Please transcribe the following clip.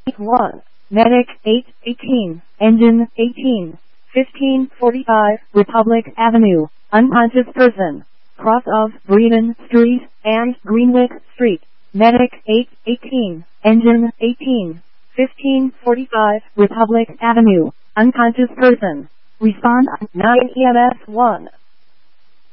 1. Medic 818, Engine 18, 1545, Republic Avenue, unconscious person, cross of Breeden Street and Greenwich Street. Medic 818, Engine 18, 1545, Republic Avenue, unconscious person. Respond 9 EMS 1.